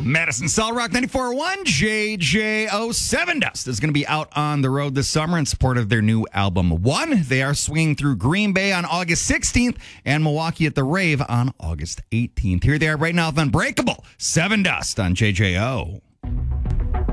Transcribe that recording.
Madison Solid Rock 94.1, JJO. Seven Dust is going to be out on the road this summer in support of their new album, One. They are swinging through Green Bay on August 16th and Milwaukee at the Rave on August 18th. Here they are right now with Unbreakable. Seven Dust on JJO.